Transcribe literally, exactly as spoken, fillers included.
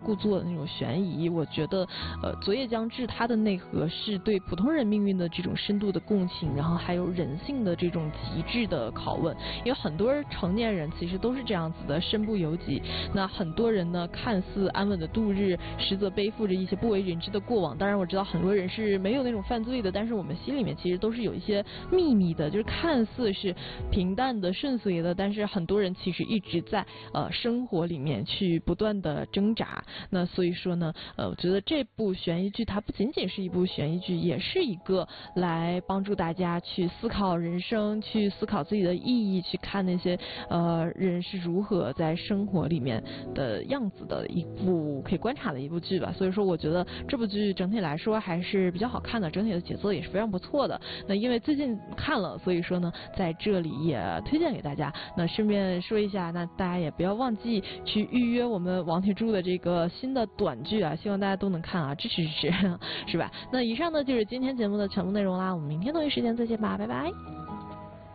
故作的那种悬疑。我觉得，呃，佐野将至他的内核是对普通人命运的这种深度的共情，然后还有人性的这种极致的拷问。因为很多成年人其实都是这样子的，身不由己。那很多人呢，看似安稳的度日，实则背负着一些不为人知的过往。当然，我知道很多人是没有那种犯罪的，但是我们心里面其实都是有一些秘密的，就是看似是平淡的、顺遂的，但是很多人其实一直在呃生活里面去不断的挣扎。那所以说呢，呃，我觉得这部悬疑剧它不仅仅是一部悬疑剧，也是一个来帮助大家去思考人生、去思考自己的意义、去看那些呃人是如何在生活里面的样子的一部可以观察的一部剧吧。所以说，我觉得这部剧整体来说还是比较好看的，整体的节奏也是非常不错的。那因为最近看了，所以说呢，在这里也推荐给大家。那顺便说一下，那大家也不要忘记去预约我们王铁柱的这个新的短剧啊，希望大家都能看啊，支持支持，是吧？那以上呢就是今天节目的全部内容啦，我们明天同一时间再见吧，拜拜。